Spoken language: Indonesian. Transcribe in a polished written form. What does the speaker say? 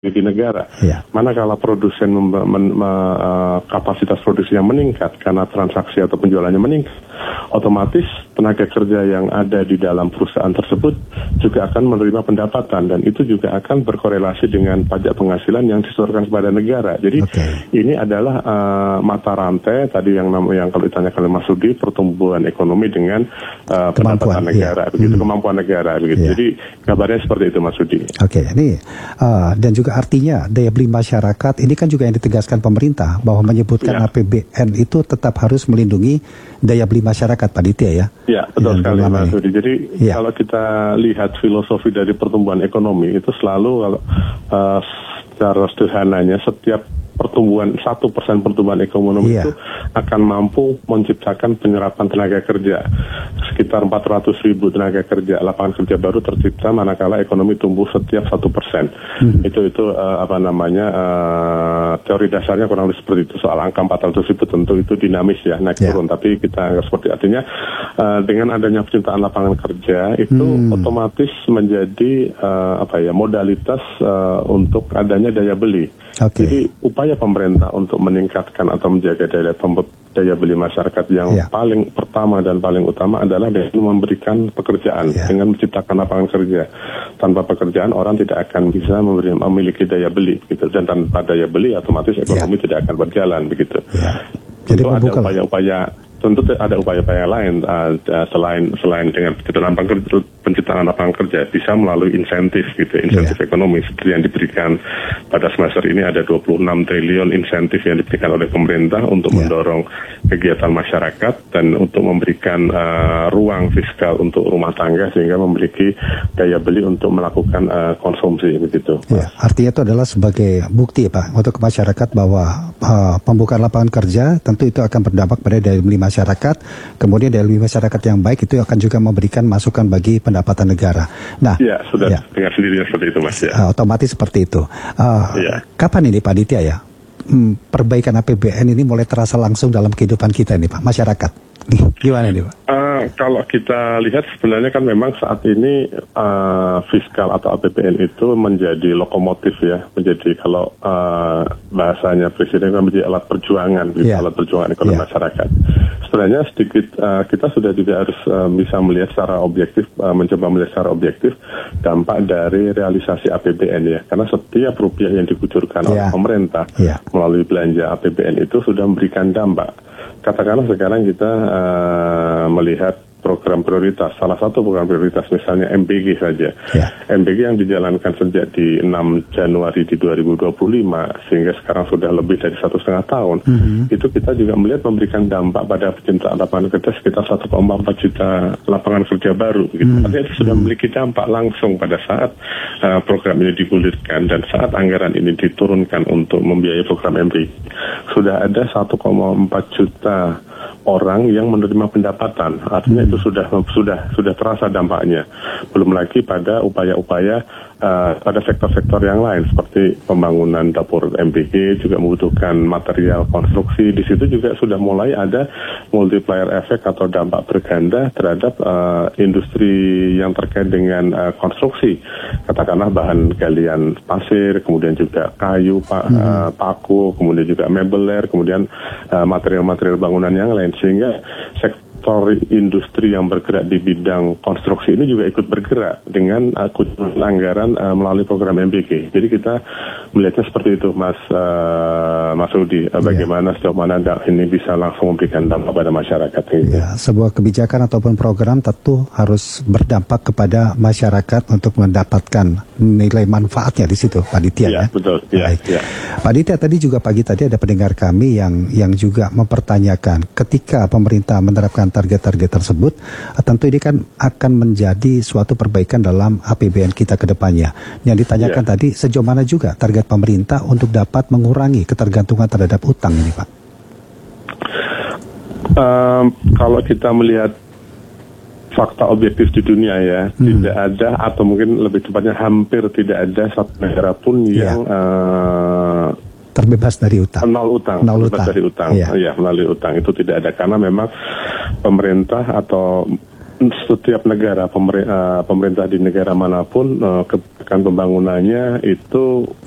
di negara. Ya. Manakala produsen kapasitas produksinya meningkat karena transaksi atau penjualannya meningkat, otomatis tenaga kerja yang ada di dalam perusahaan tersebut juga akan menerima pendapatan, dan itu juga akan berkorelasi dengan pajak penghasilan yang disetorkan kepada negara. Jadi ini adalah mata rantai tadi yang kalau ditanyakan oleh Mas Rudi, pertumbuhan ekonomi dengan pendapatan negara, begitu, kemampuan negara, begitu. Jadi kabarnya seperti itu, Mas Rudi. Ini dan juga artinya daya beli masyarakat ini kan juga yang ditegaskan pemerintah bahwa menyebutkan APBN itu tetap harus melindungi daya beli masyarakat, Pak Ditya, ya. Ya, betul sekali, Mas Rudi. Jadi kalau kita lihat filosofi dari pertumbuhan ekonomi itu selalu secara sederhananya setiap pertumbuhan 1% pertumbuhan ekonomi itu akan mampu menciptakan penyerapan tenaga kerja sekitar 400.000 tenaga kerja, lapangan kerja baru tercipta manakala ekonomi tumbuh setiap 1%. Itu teori dasarnya kurang lebih seperti itu. Soal angka 400.000 tentu itu dinamis ya, naik turun, tapi kita anggap seperti artinya dengan adanya penciptaan lapangan kerja itu otomatis menjadi modalitas untuk adanya daya beli. Jadi upaya pemerintah untuk meningkatkan atau menjaga daya beli masyarakat yang paling pertama dan paling utama adalah dengan memberikan pekerjaan, dengan menciptakan lapangan kerja. Tanpa pekerjaan orang tidak akan bisa memiliki daya beli, gitu. Dan tanpa daya beli otomatis ekonomi tidak akan berjalan, begitu. Jadi tentu ada upaya-upaya lain selain dengan penciptaan lapangan kerja, bisa melalui insentif, gitu, insentif ekonomi seperti yang diberikan pada semester ini. Ada 26 triliun insentif yang diberikan oleh pemerintah untuk mendorong kegiatan masyarakat dan untuk memberikan ruang fiskal untuk rumah tangga sehingga memiliki daya beli untuk melakukan konsumsi, begitu. Artinya itu adalah sebagai bukti, Pak, untuk masyarakat bahwa pembukaan lapangan kerja tentu itu akan berdampak pada daya beli masyarakat, kemudian daya beli masyarakat yang baik itu akan juga memberikan masukan bagi pendapatan negara. Nah, sudah dengar sendiri seperti itu, Mas. Otomatis seperti itu. Kapan ini, Pak Ditya, ya, perbaikan APBN ini mulai terasa langsung dalam kehidupan kita ini, Pak, masyarakat? Gimana nih, Pak? Kalau kita lihat sebenarnya kan memang saat ini fiskal atau APBN itu menjadi lokomotif ya, menjadi kalau bahasanya Presiden kan menjadi alat perjuangan, alat perjuangan ekonomi masyarakat. Sebenarnya sedikit kita sudah juga harus bisa melihat secara objektif, mencoba melihat secara objektif dampak dari realisasi APBN ya, karena setiap rupiah yang dikucurkan oleh pemerintah melalui belanja APBN itu sudah memberikan dampak. Katakanlah sekarang kita melihat program prioritas, salah satu program prioritas misalnya MBG saja. MBG yang dijalankan sejak di 6 Januari di 2025 sehingga sekarang sudah lebih dari 1,5 tahun. Itu kita juga melihat memberikan dampak pada penciptaan lapangan kerja sekitar 1,4 juta lapangan kerja baru. Artinya itu sudah memiliki dampak langsung pada saat program ini digulirkan dan saat anggaran ini diturunkan untuk membiayai program MBG. Sudah ada 1,4 juta orang yang menerima pendapatan, artinya itu sudah terasa dampaknya. Belum lagi pada upaya-upaya pada sektor-sektor yang lain seperti pembangunan dapur MBG juga membutuhkan material konstruksi. Di situ juga sudah mulai ada multiplier effect atau dampak berganda terhadap industri yang terkait dengan konstruksi. Katakanlah bahan galian pasir, kemudian juga kayu, paku, kemudian juga mebeler, kemudian material-material bangunan yang lain, sehingga sektor industri yang bergerak di bidang konstruksi ini juga ikut bergerak dengan anggaran melalui program MBG. Jadi kita melihatnya seperti itu, Mas Rudi. Bagaimana sejauh mana ini bisa langsung memberikan dampak pada masyarakat. Sebuah kebijakan ataupun program tentu harus berdampak kepada masyarakat untuk mendapatkan nilai manfaatnya di situ, Pak Ditya. Betul. Pak Ditya, tadi juga pagi tadi ada pendengar kami yang juga mempertanyakan ketika pemerintah menerapkan target-target tersebut, tentu ini kan akan menjadi suatu perbaikan dalam APBN kita ke depannya. Yang ditanyakan tadi, sejauh mana juga target pemerintah untuk dapat mengurangi ketergantungan terhadap utang ini, Pak? Kalau kita melihat fakta objektif di dunia ya, tidak ada, atau mungkin lebih tepatnya hampir tidak ada satu negara pun yang terbebas dari utang. Nol utang. Dari utang. Melalui utang itu tidak ada, karena memang pemerintah atau setiap negara, pemerintah di negara manapun kebijakan pembangunannya itu